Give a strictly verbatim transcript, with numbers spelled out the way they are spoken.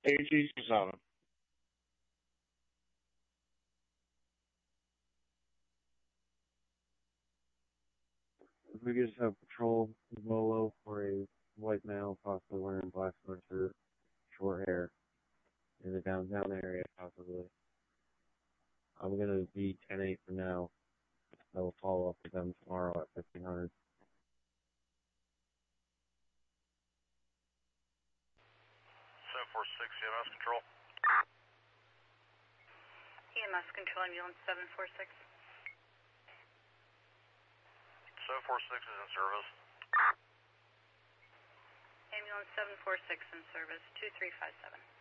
A G seven. We just have patrol Volo for a white male, possibly wearing black sweatshirt, short hair, in the downtown area, possibly. I'm gonna be ten eight for now. I will follow up with them tomorrow at fifteen hundred. seven four six, E M S control. E M S control, ambulance seven four six. seven four six is in service. Ambulance seven four six in service, two three five seven.